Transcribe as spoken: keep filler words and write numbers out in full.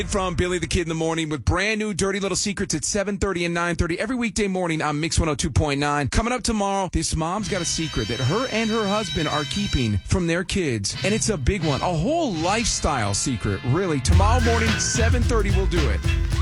From Billy the Kid in the Morning with brand new Dirty Little Secrets at seven thirty and nine thirty every weekday morning on Mix one oh two point nine. Coming up tomorrow, this mom's got a secret that her and her husband are keeping from their kids. And it's a big one, a whole lifestyle secret, really. Tomorrow morning, seven thirty, we'll do it.